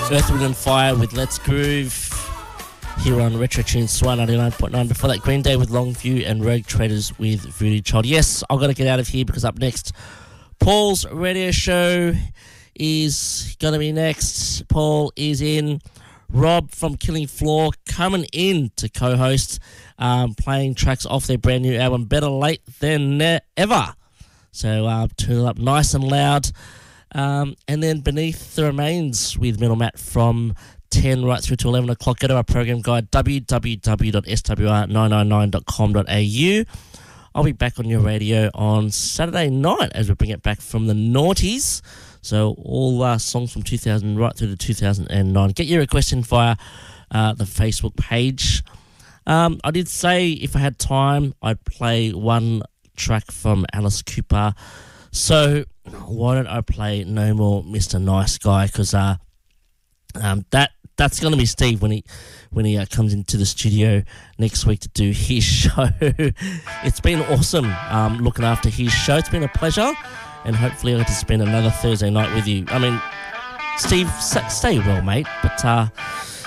Earth, Wind and Fire with Let's Groove here on Retro Tunes Swan 99.9. Before that, Green Day with Longview and Rogue Traders with Voodoo Child. Yes, I've got to get out of here because up next, Paul's radio show is going to be next. Paul is in. Rob from Killing Floor coming in to co-host, playing tracks off their brand new album, Better Late Than Ever. So turn it up nice and loud. And then Beneath the Remains with Metal Matt from 10 right through to 11 o'clock. Go to our program guide, www.swr999.com.au. I'll be back on your radio on Saturday night as we bring it back from the noughties. So all songs from 2000 right through to 2009. Get your request in via the Facebook page. I did say if I had time, I'd play one track from Alice Cooper. So why don't I play No More Mr. Nice Guy? Because that's going to be Steve when he comes into the studio next week to do his show. It's been awesome looking after his show. It's been a pleasure, and hopefully I'll get to spend another Thursday night with you. I mean, Steve, stay well, mate, but